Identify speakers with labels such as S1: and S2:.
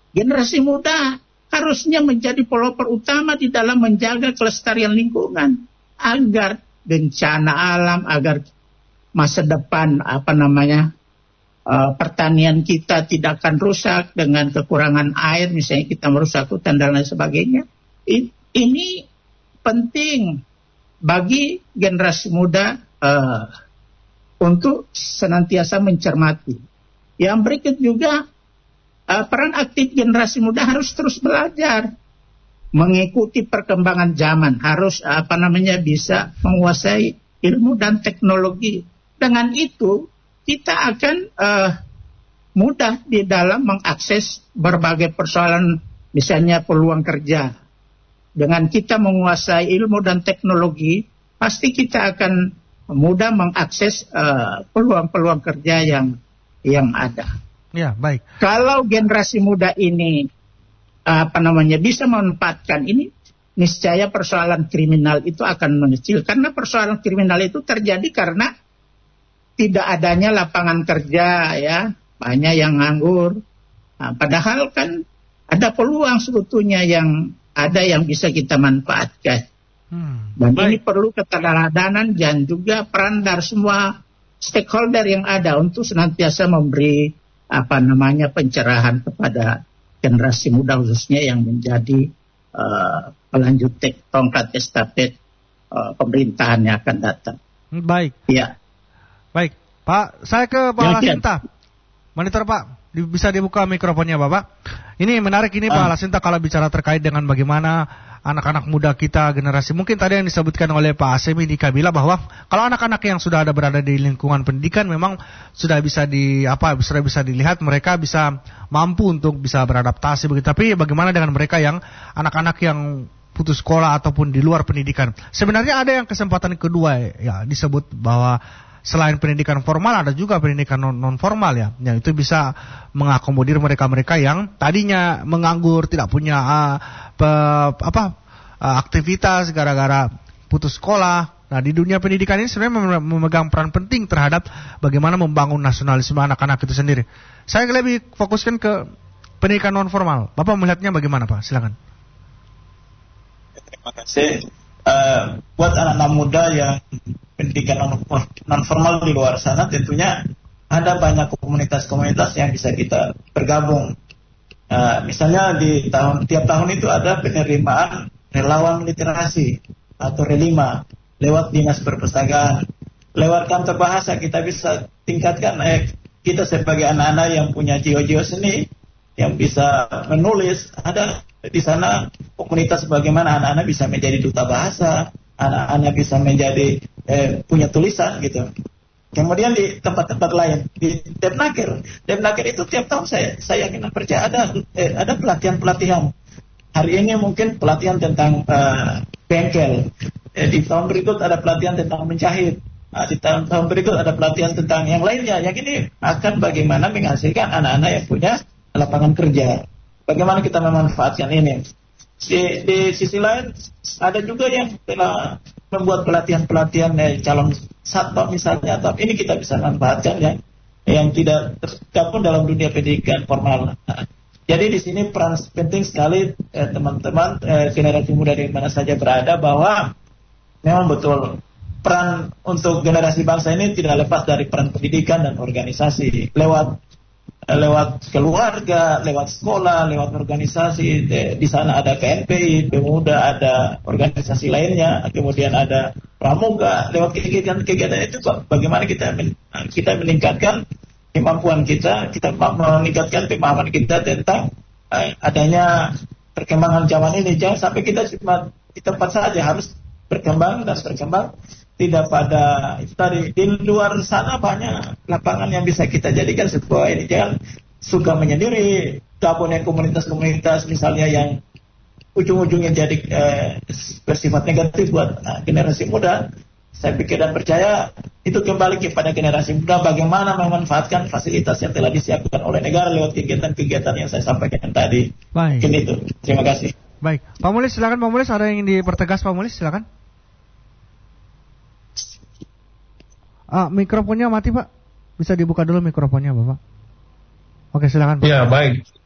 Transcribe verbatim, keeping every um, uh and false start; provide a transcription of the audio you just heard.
S1: generasi muda harusnya menjadi pelopor utama di dalam menjaga kelestarian lingkungan agar bencana alam, agar masa depan apa namanya uh, pertanian kita tidak akan rusak dengan kekurangan air, misalnya kita merusak hutan dan lain sebagainya. Ini penting bagi generasi muda uh, untuk senantiasa mencermati. Yang berikut juga uh, peran aktif generasi muda harus terus belajar, mengikuti perkembangan zaman, harus apa namanya bisa menguasai ilmu dan teknologi. Dengan itu kita akan uh, mudah di dalam mengakses berbagai persoalan, misalnya peluang kerja. Dengan kita menguasai ilmu dan teknologi, pasti kita akan mudah mengakses uh, peluang-peluang kerja yang yang ada.
S2: Ya, baik.
S1: Kalau generasi muda ini apa namanya bisa memanfaatkan ini, niscaya persoalan kriminal itu akan mengecil. Karena persoalan kriminal itu terjadi karena tidak adanya lapangan kerja, ya, banyak yang nganggur. Nah, padahal kan ada peluang sebetulnya yang ada yang bisa kita manfaatkan. Hmm, dan baik. Ini perlu keteladanan dan juga peran dari semua stakeholder yang ada untuk senantiasa memberi apa namanya pencerahan kepada generasi muda khususnya yang menjadi uh, pelanjut tongkat estafet uh, pemerintahan yang akan datang.
S2: Baik.
S1: Ya.
S2: Baik, Pak, saya ke Pak Lasinta. Monitor Pak, bisa dibuka mikrofonnya Bapak. Ini menarik ini Pak Lasinta kalau bicara terkait dengan bagaimana anak-anak muda kita generasi, mungkin tadi yang disebutkan oleh Pak Asemi di Kabila bahwa kalau anak-anak yang sudah ada berada di lingkungan pendidikan memang sudah bisa di apa sudah bisa dilihat mereka bisa mampu untuk bisa beradaptasi begitu. Tapi bagaimana dengan mereka yang anak-anak yang putus sekolah ataupun di luar pendidikan? Sebenarnya ada yang kesempatan kedua ya, disebut bahwa selain pendidikan formal ada juga pendidikan non, non formal ya, yang itu bisa mengakomodir mereka-mereka yang tadinya menganggur, tidak punya uh, pe, apa uh, aktivitas gara-gara putus sekolah. Nah, di dunia pendidikan ini sebenarnya memegang peran penting terhadap bagaimana membangun nasionalisme anak-anak itu sendiri. Saya lebih fokuskan ke pendidikan non formal. Bapak melihatnya bagaimana Pak? Silakan.
S3: Terima kasih. Uh, buat anak-anak muda yang pendidikan non formal di luar sana, tentunya ada banyak komunitas-komunitas yang bisa kita bergabung. Uh, misalnya di tahun tiap tahun itu ada penerimaan relawan literasi atau relima lewat dinas perpustakaan, lewat kantor bahasa kita bisa tingkatkan eh, kita sebagai anak-anak yang punya jiwa-jiwa seni yang bisa menulis. Ada di sana komunitas bagaimana anak-anak bisa menjadi duta bahasa, anak-anak bisa menjadi eh, punya tulisan gitu. Kemudian di tempat-tempat lain di Depnaker, Depnaker itu tiap tahun saya saya yakin percaya ada eh, ada pelatihan-pelatihan. Hari ini mungkin pelatihan tentang uh, bengkel. Eh, di tahun berikut ada pelatihan tentang menjahit. Nah, di tahun, tahun berikut ada pelatihan tentang yang lainnya. Yang ini akan bagaimana menghasilkan anak-anak yang punya lapangan kerja. Bagaimana kita memanfaatkan ini. Di, di sisi lain ada juga yang telah membuat pelatihan-pelatihan eh, calon satpam misalnya. Tapi ini kita bisa manfaatkan ya, yang tidak tergabung dalam dunia pendidikan formal. Nah, jadi di sini peran penting sekali eh, teman-teman eh, generasi muda di mana saja berada, bahwa memang betul peran untuk generasi bangsa ini tidak lepas dari peran pendidikan dan organisasi lewat eh, lewat keluarga, lewat sekolah, lewat organisasi. Eh, di sana ada K N P I, Pemuda, ada organisasi lainnya, kemudian ada Pramuka. Lewat kegiatan-kegiatan itu bagaimana kita men- kita meningkatkan kemampuan kita, kita meningkatkan pemahaman kita tentang eh, adanya perkembangan zaman ini. Jangan sampai kita cuma di tempat saja, harus berkembang dan berkembang. Tidak pada itu tadi, di luar sana banyak lapangan yang bisa kita jadikan sebuah ini. Jangan suka menyendiri, gabung dengan komunitas-komunitas misalnya yang ujung-ujungnya jadi eh, bersifat negatif buat nah, generasi muda. Saya pikir dan percaya itu kembali kepada generasi muda bagaimana memanfaatkan fasilitas yang telah disiapkan oleh negara lewat kegiatan-kegiatan yang saya sampaikan tadi.
S2: Baik.
S3: Mungkin itu. Terima kasih.
S2: Baik. Pak Mulis silakan. Pak Mulis, ada yang dipertegas Pak Mulis, silakan. Ah, mikrofonnya mati Pak. Bisa dibuka dulu mikrofonnya Bapak. Oke, silakan Pak.
S4: Ya, baik.